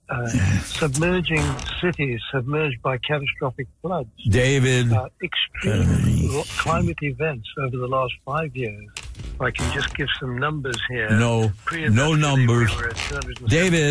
submerging cities, submerged by catastrophic floods. David. Extreme climate events over the last 5 years. If I can just give some numbers here. No numbers. David.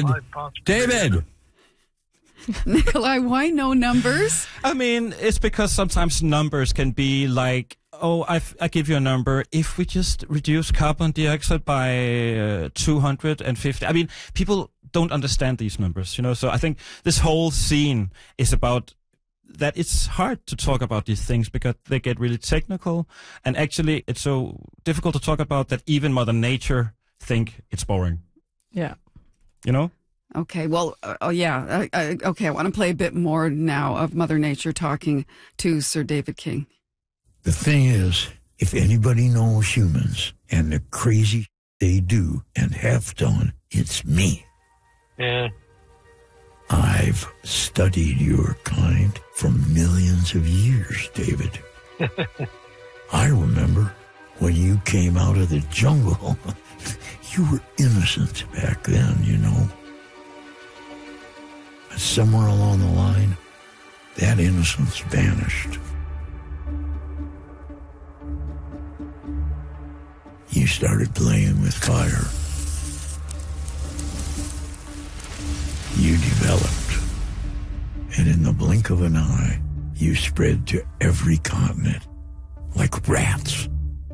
Nikolai, why no numbers? I mean, it's because sometimes numbers can be like, I give you a number. If we just reduce carbon dioxide by 250, I mean, people don't understand these numbers, So I think this whole scene is about that it's hard to talk about these things because they get really technical, and actually it's so difficult to talk about that even Mother Nature think it's boring. Yeah. Okay, well, I want to play a bit more now of Mother Nature talking to Sir David King. The thing is, if anybody knows humans and the crazy they do and have done, it's me. Yeah. I've studied your kind for millions of years, David. I remember when you came out of the jungle. You were innocent back then, But somewhere along the line, that innocence vanished. You started playing with fire. You developed, and in the blink of an eye, you spread to every continent, like rats.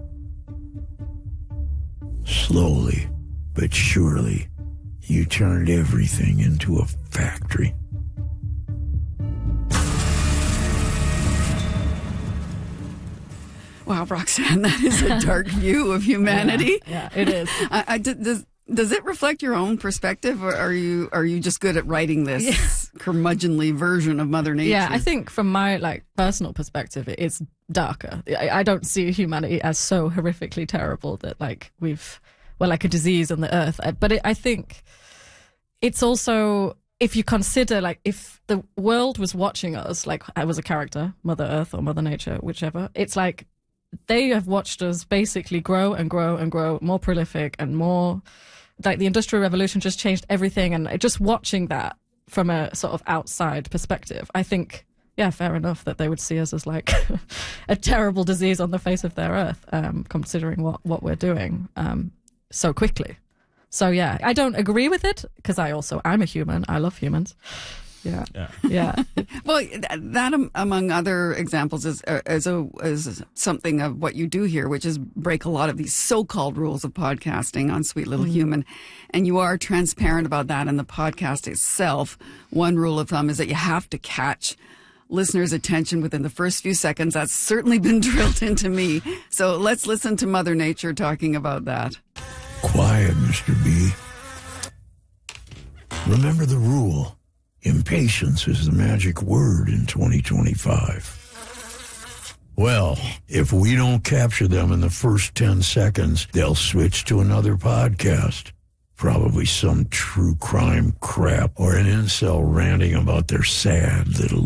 Slowly, but surely, you turned everything into a factory. Wow, Roxanne, that is a dark view of humanity. Yeah, it is. Does it reflect your own perspective, or are you just good at writing this curmudgeonly version of Mother Nature? Yeah, I think from my personal perspective, it's darker. I don't see humanity as so horrifically terrible that we're like a disease on the earth. But I think it's also, if you consider if the world was watching us, like I was a character, Mother Earth or Mother Nature, whichever, it's like they have watched us basically grow and grow and grow, more prolific and more. Like the Industrial Revolution just changed everything, and just watching that from a sort of outside perspective, I think, yeah, fair enough that they would see us as like a terrible disease on the face of their earth, considering what we're doing so quickly. So yeah, I don't agree with it because I'm a human. I love humans. Yeah. Well, that among other examples is something of what you do here, which is break a lot of these so-called rules of podcasting on Sweet Little Human, and you are transparent about that in the podcast itself. One rule of thumb is that you have to catch listeners' attention within the first few seconds. That's certainly been drilled into me. So let's listen to Mother Nature talking about that. Quiet, Mr. B. Remember the rule. Impatience is the magic word in 2025. Well, if we don't capture them in the first 10 seconds, they'll switch to another podcast. Probably some true crime crap or an incel ranting about their sad little